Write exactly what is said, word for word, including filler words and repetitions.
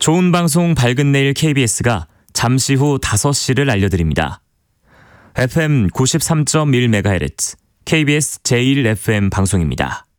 좋은 방송 밝은 내일 케이비에스가 잠시 후 다섯 시를 알려드립니다. 에프엠 구십삼 점 일 메가헤르츠 케이비에스 제일 에프엠 방송입니다.